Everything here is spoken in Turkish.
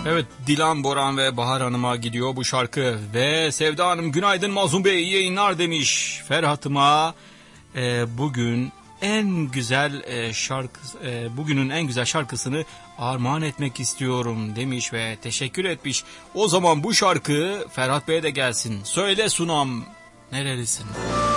Evet, Dilan, Boran ve Bahar Hanım'a gidiyor bu şarkı. Ve Sevda Hanım günaydın Mazlum Bey, iyi yayınlar demiş. Ferhat'ıma bugün en güzel bugünün en güzel şarkısını armağan etmek istiyorum demiş ve teşekkür etmiş. O zaman bu şarkı Ferhat Bey'e de gelsin. Söyle Sunam, nerelisin?